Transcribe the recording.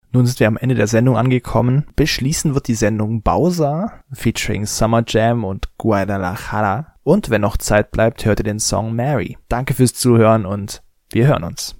Nun sind wir am Ende der Sendung angekommen. Beschließen wird die Sendung Bowser featuring Summer Jam und Guadalajara. Und wenn noch Zeit bleibt, hört ihr den Song Mary. Danke fürs Zuhören und wir hören uns.